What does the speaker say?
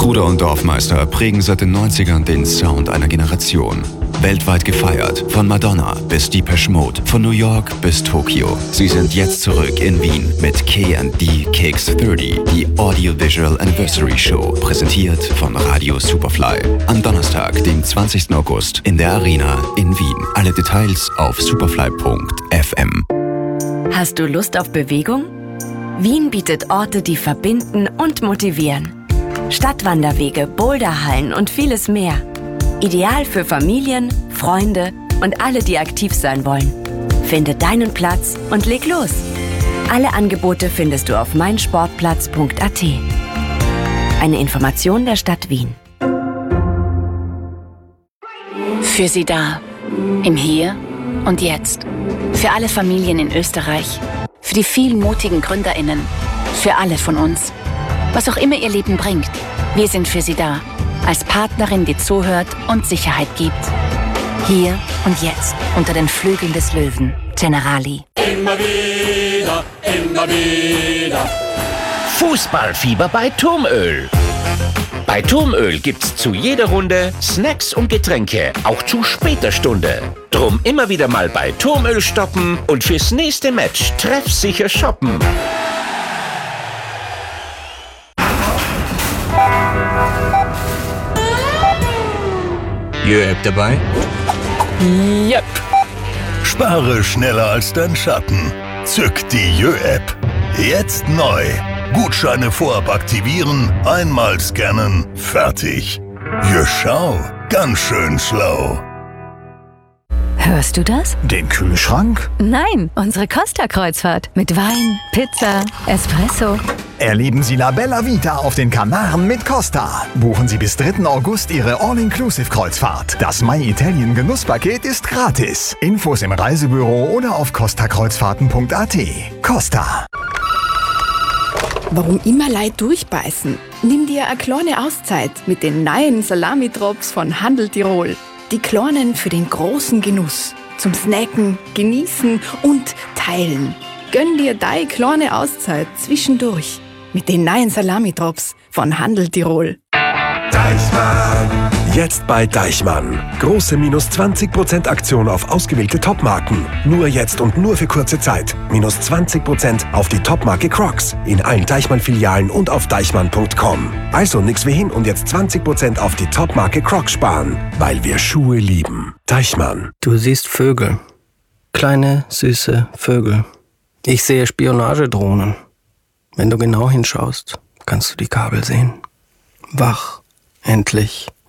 Kruder und Dorfmeister prägen seit den 90ern den Sound einer Generation. Weltweit gefeiert, von Madonna bis Depeche Mode, von New York bis Tokio. Sie sind jetzt zurück in Wien mit K&D Kicks 30, die Audiovisual Anniversary Show, präsentiert von Radio Superfly. Am Donnerstag, dem 20. August, in der Arena in Wien. Alle Details auf superfly.fm. Hast du Lust auf Bewegung? Wien bietet Orte, die verbinden und motivieren. Stadtwanderwege, Boulderhallen und vieles mehr. Ideal für Familien, Freunde und alle, die aktiv sein wollen. Finde deinen Platz und leg los. Alle Angebote findest du auf meinsportplatz.at. Eine Information der Stadt Wien. Für Sie da. Im Hier und Jetzt. Für alle Familien in Österreich. Für die vielen mutigen GründerInnen. Für alle von uns. Was auch immer ihr Leben bringt, wir sind für Sie da. Als Partnerin, die zuhört und Sicherheit gibt. Hier und jetzt, unter den Flügeln des Löwen. Generali. Immer wieder, immer wieder. Fußballfieber bei Turmöl. Bei Turmöl gibt's zu jeder Runde Snacks und Getränke, auch zu später Stunde. Drum immer wieder mal bei Turmöl stoppen und fürs nächste Match treffsicher shoppen. Jö-App dabei? Yep. Spare schneller als dein Schatten. Zück die Jö-App. Jetzt neu. Gutscheine vorab aktivieren, einmal scannen, fertig. Jö, schau, ganz schön schlau. Hörst du das? Den Kühlschrank? Nein, unsere Costa-Kreuzfahrt. Mit Wein, Pizza, Espresso. Erleben Sie La Bella Vita auf den Kanaren mit Costa. Buchen Sie bis 3. August Ihre All-Inclusive-Kreuzfahrt. Das My Italien Genusspaket ist gratis. Infos im Reisebüro oder auf costakreuzfahrten.at. Costa. Warum immer Leid durchbeißen? Nimm dir eine kleine Auszeit mit den neuen Salami-Drops von Handel Tirol. Die kleinen für den großen Genuss. Zum Snacken, Genießen und Teilen. Gönn dir deine kleine Auszeit zwischendurch mit den neuen Salami-Drops von Handel Tirol. Deichmann. Jetzt bei Deichmann. Große minus 20% Aktion auf ausgewählte Topmarken. Nur jetzt und nur für kurze Zeit. Minus 20% auf die Topmarke Crocs. In allen Deichmann-Filialen und auf deichmann.com. Also nix wie hin und jetzt 20% auf die Topmarke Crocs sparen. Weil wir Schuhe lieben. Deichmann. Du siehst Vögel. Kleine, süße Vögel. Ich sehe Spionagedrohnen. Wenn du genau hinschaust, kannst du die Kabel sehen. Wach, endlich.